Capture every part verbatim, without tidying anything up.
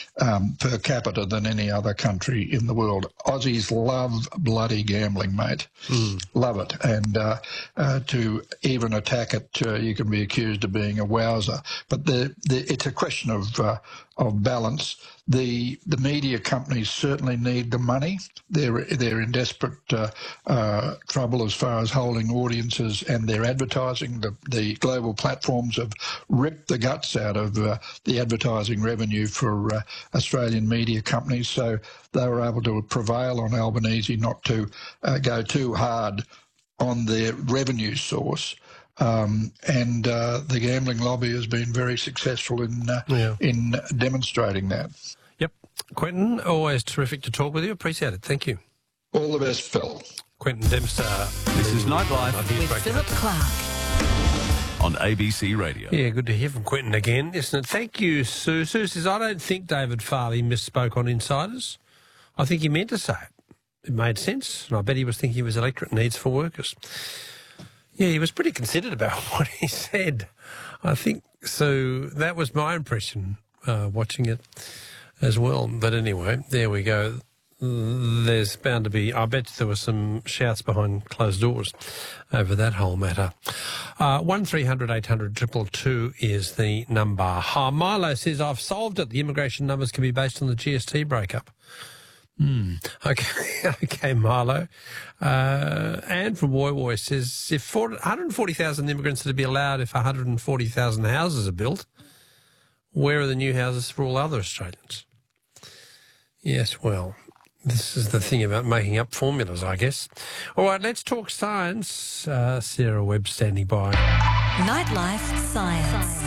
um, per capita than any other country in the world. Aussies love bloody gambling, mate. Mm. Love it. And uh, uh, to even attack it, uh, you can be accused of being a wowser. But the, the, it's a question of uh, of balance. The the media companies certainly need the money. They're they're in desperate uh, uh, trouble as far as holding audiences and their advertising. The the global platforms have ripped the guts out of uh, the advertising revenue for uh, Australian media companies. So they were able to prevail on Albanese not to uh, go too hard on their revenue source. Um, and uh, the gambling lobby has been very successful in uh, yeah. in demonstrating that. Yep. Quentin, always terrific to talk with you. Appreciate it. Thank you. All the best, Phil. Quentin Dempster. This is Nightlife with Philip Clark on A B C Radio. Yeah, good to hear from Quentin again, isn't it? Thank you, Sue. Sue says, I don't think David Farley misspoke on insiders. I think he meant to say it. It made sense, and I bet he was thinking of his electorate needs for workers. Yeah, he was pretty considered about what he said, I think. So that was my impression uh, watching it as well. But anyway, there we go. There's bound to be, I bet there were some shouts behind closed doors over that whole matter. Uh, one three hundred eight hundred two two two is the number. Ha, Milo says, I've solved it. The immigration numbers can be based on the G S T breakup. Hmm. Okay, okay, Milo. Uh, Anne from Woy Woy says, if one hundred forty thousand immigrants are to be allowed if one hundred forty thousand houses are built, where are the new houses for all other Australians? Yes, well, this is the thing about making up formulas, I guess. All right, let's talk science. Uh, Sarah Webb standing by. Nightlife Science.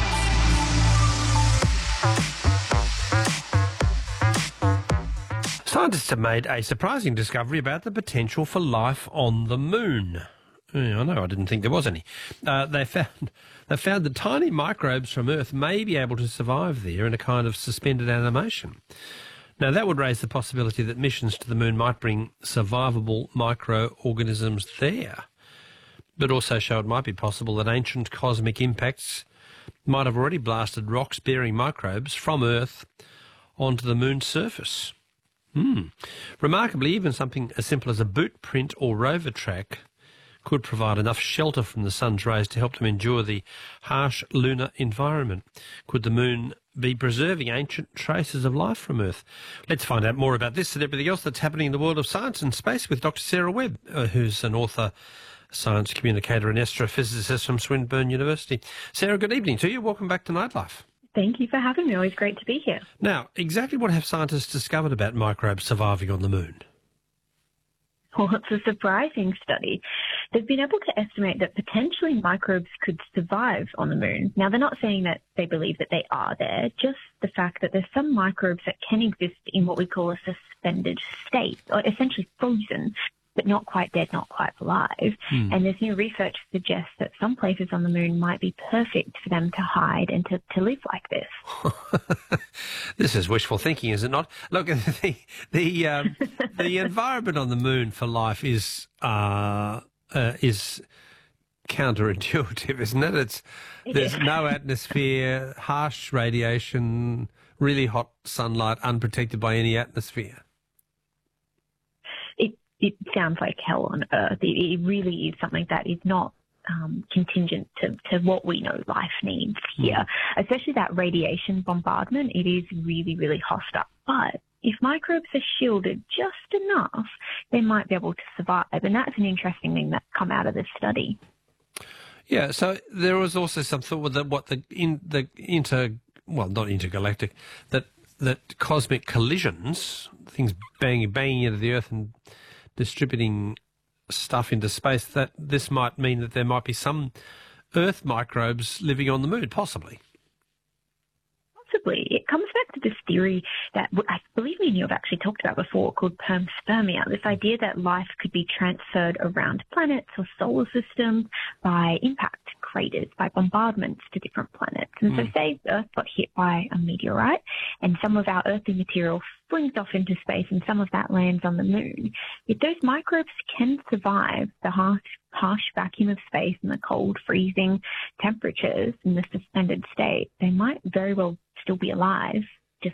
Scientists have made a surprising discovery about the potential for life on the moon. Yeah, I know, I didn't think there was any. Uh, they found they found that tiny microbes from Earth may be able to survive there in a kind of suspended animation. Now, that would raise the possibility that missions to the moon might bring survivable microorganisms there, but also show it might be possible that ancient cosmic impacts might have already blasted rocks bearing microbes from Earth onto the moon's surface. Hmm. Remarkably, even something as simple as a boot print or rover track could provide enough shelter from the sun's rays to help them endure the harsh lunar environment. Could the moon be preserving ancient traces of life from Earth? Let's find out more about this and everything else that's happening in the world of science and space with Doctor Sarah Webb, uh, who's an author, science communicator and astrophysicist from Swinburne University. Sarah, good evening to you. Welcome back to Nightlife. Thank you for having me. Always great to be here. Now, exactly what have scientists discovered about microbes surviving on the moon? Well, it's a surprising study. They've been able to estimate that potentially microbes could survive on the moon. Now, they're not saying that they believe that they are there, just the fact that there's some microbes that can exist in what we call a suspended state, or essentially frozen, but not quite dead, not quite alive. Hmm. And there's new research suggests that some places on the moon might be perfect for them to hide and to, to live like this. This is wishful thinking, is it not? Look, the the, um, the environment on the moon for life is uh, uh, is counterintuitive, isn't it? It's there's no atmosphere, harsh radiation, really hot sunlight, unprotected by any atmosphere. It sounds like hell on earth. It, it really is something that is not um, contingent to, to what we know life needs here, mm. especially that radiation bombardment. It is really, really hostile. But if microbes are shielded just enough, they might be able to survive. And that's an interesting thing that's come out of this study. Yeah, so there was also some thought that what the in the inter well not intergalactic that that cosmic collisions, things banging banging into the Earth and distributing stuff into space, that this might mean that there might be some Earth microbes living on the moon, possibly. Possibly. It comes back to this theory that I believe me and you have actually talked about before called panspermia, this idea that life could be transferred around planets or solar systems by impact craters, by bombardments to different planets. And mm. so say Earth got hit by a meteorite and some of our earthy material flings off into space and some of that lands on the moon. If those microbes can survive the harsh, harsh vacuum of space and the cold, freezing temperatures in the suspended state, they might very well still be alive